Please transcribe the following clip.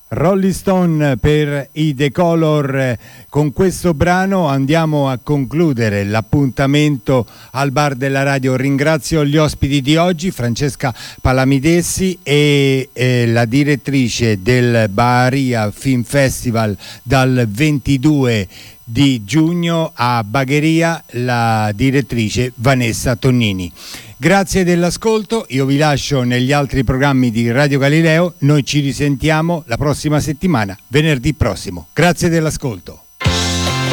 Rolling Stone per i The Color. Con questo brano andiamo a concludere l'appuntamento al bar della radio. Ringrazio gli ospiti di oggi, Francesca Palamidessi e la direttrice del Baharia Film Festival dal 22 di giugno a Bagheria, la direttrice Vanessa Tonnini. Grazie dell'ascolto, io vi lascio negli altri programmi di Radio Galileo, noi ci risentiamo la prossima settimana, venerdì prossimo. Grazie dell'ascolto.